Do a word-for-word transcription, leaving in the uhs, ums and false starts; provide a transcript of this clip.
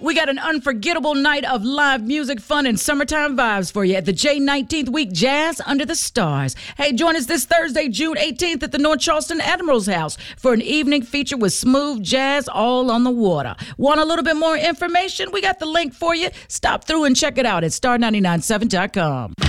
We got an unforgettable night of live music, fun, and summertime vibes for you at the J nineteenth Week Jazz Under the Stars. Hey, join us this Thursday, June eighteenth at the North Charleston Admiral's House for an evening feature with smooth jazz all on the water. Want a little bit more information? We got the link for you. Stop through and check it out at star nine nine seven dot com.